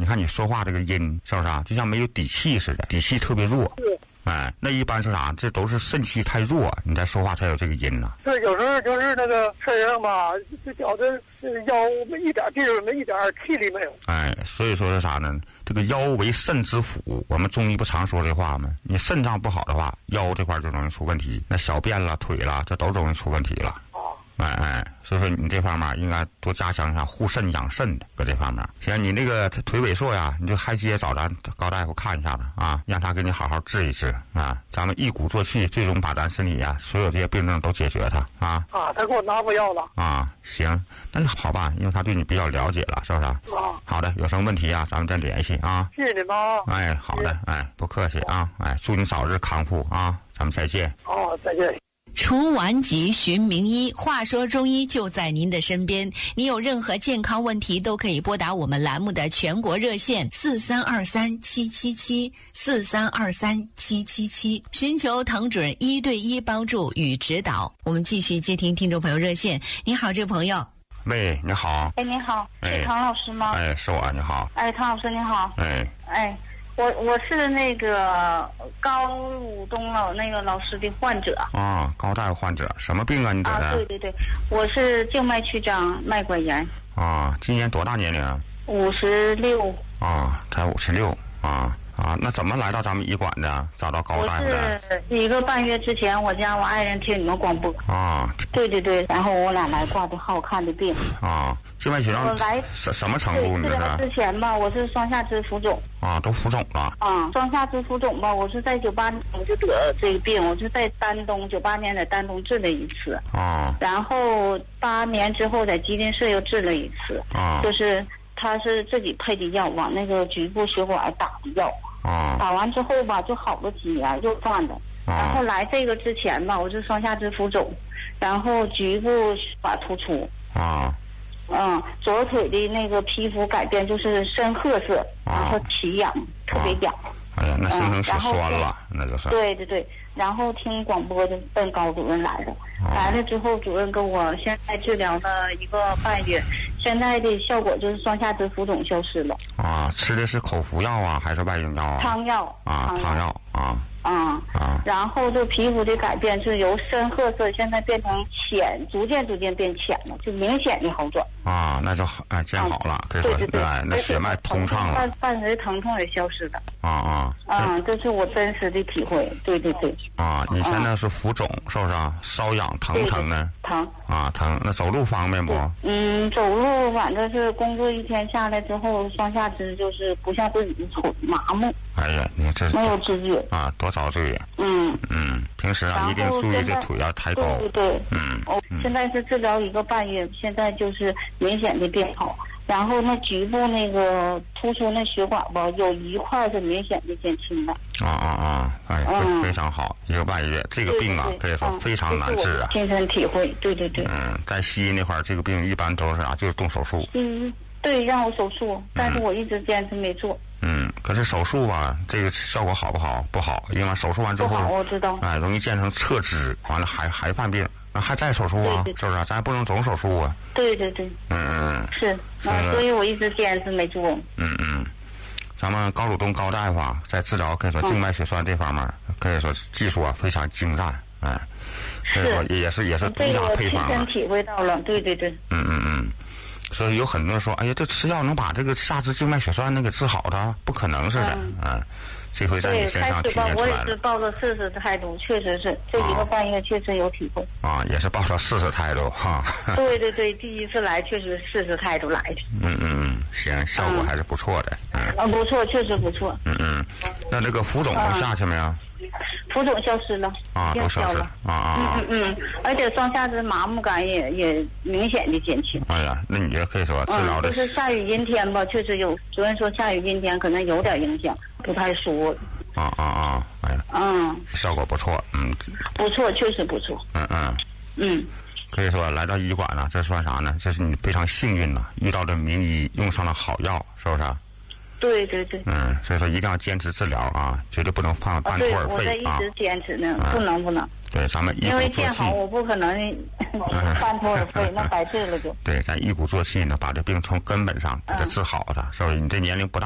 看你说话这个音是不是啊？就像没有底气似的，底气特别弱。哎，那一般是啥？这都是肾气太弱，你再说话才有这个音呢。 对，有时候就是那个身上吧，就觉得腰没一点劲儿，没一点气力没有。 哎，所以说是啥呢？这个腰为肾之府，我们中医不常说这话吗？你肾脏不好的话，腰这块就容易出问题，那小便了、腿了，这都容易出问题了。所以说你这方面应该多加强一下护肾养肾的，搁这方面。行，你那个腿萎缩呀，你就还接找咱高大夫看一下子啊，让他给你好好治一治啊。咱们一鼓作气，最终把咱身体呀所有这些病症都解决它啊。 他给我拿不药了。 行，那就好吧，因为他对你比较了解了，是不是？好的，有什么问题啊，咱们再联系啊。 谢谢你们啊。 哎，好的，哎，不客气啊，哎，祝你早日康复啊，咱们再见。 再见。 除顽疾寻名医，话说中医就在您的身边。你有任何健康问题，都可以拨打我们栏目的全国热线4323777743237777，寻求唐主任1对1帮助与指导。我们继续接听听众朋友热线。你好，这位朋友。 喂，你好。 你好，是唐老师吗？ 是我，你好。 唐老师你好。我是那个高武东那个老师的患者。 高大夫患者，什么病啊？你得的？ 对，我是静脉曲张脉管炎。 今年多大年龄啊 ？56。 才56那怎么来到咱们医馆的？找到高大夫的？ 是1个半月之前，我爱人听你们广播。对，然后我俩来挂的好看的病。 静脉曲张什么程度？你这是？ 之前吧，我是双下肢浮肿。 都浮肿了。 双下肢浮肿吧，我是在98年我就得这个病，我是在丹东98年在丹东治了一次。然后8年之后在吉林市又治了一次。就是他是自己配的药，往那个局部血管打的药。打完之后吧，就好了几年又犯了。然后来这个之前吧，我是双下肢浮肿，然后局部血管突出。左腿的那个皮肤改变就是深褐色，然后起痒，特别痒。 哎呀，那形成血栓了，那就是。 对，然后听广播就奔高主任来了，来了之后主任跟我现在治疗了1个半月，现在的效果就是双下肢浮肿消失了。 吃的是口服药啊，还是外用药啊？ 汤药。 汤药。 然后就皮肤的改变是由深褐色现在变成浅，逐渐变浅了，就明显的好转。 那就见好了，可以说那血脉通畅了， 伴随疼痛也消失了。这是我真实的体会。对。 你现在是浮肿，是不是啊？瘙痒疼不疼呢？ 疼。 疼。那走路方便不？ 走路反正是工作一天下来之后，双下肢就是不像自己的腿麻木。 哎呀，你这没有知觉多遭罪。平时一定注意这腿要抬高。 对。现在是治疗1个半月，现在就是明显的变好。然后那局部那个突出那血管吧，有一块是明显的减轻了。 非常好，1个半月，这个病可以说非常难治啊。 亲身体会，对。 在西医那块这个病一般都是就是动手术。 对，让我手术，但是我一直坚持没做。 可是手术吧，这个效果好不好？不好，因为手术完之后， 我知道， 容易变成侧肢，完了还犯病，还再手术啊？是不是？咱也不能总手术啊。 对。是所以我一直坚持没做。 咱们高鲁东高大夫在治疗可以说静脉血栓这方面，可以说技术非常精湛，所以说也是独家配方。 这个我亲身体会到了，对。 所以有很多人说，哎呀，这吃药能把这个下肢静脉血栓给治好的？不可能是的。这回在你身上体现出来了。 我也是抱着试试态度，确实是这1个半月确实有体会。 也是抱着试试态度哈。 对，第一次来确实试试态度来的。 行，效果还是不错的。 不错，确实不错。 那这个浮肿都下去没有？ 浮肿消失了。 都消失了。 而且双下肢麻木感也明显的减轻。 哎呀，那你这可以说治疗的。 就是下雨阴天吧，确实有。主任说下雨阴天可能有点影响，不太舒服。 哎呀。效果不错。 不错，确实不错。 可以说来到医馆了，这算啥呢？这是你非常幸运了，遇到的名医，用上了好药，是不是？ 对。 所以说一定要坚持治疗绝对不能半途而废我在一直坚持呢，不能。 对，咱们一鼓作气。 因为见好，我不可能半途而废，那白治了就。 对，咱一鼓作气呢，把这病从根本上给它治好了，是不是？你这年龄不大。